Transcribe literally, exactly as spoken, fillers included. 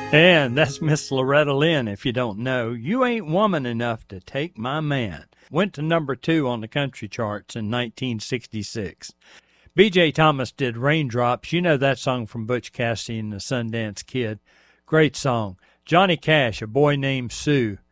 And that's Miss Loretta Lynn, if you don't know. You Ain't Woman Enough to Take My Man. Went to number two on the country charts in nineteen sixty-six. B J Thomas did Raindrops. You know that song from Butch Cassidy and the Sundance Kid. Great song. Johnny Cash, A Boy Named Sue.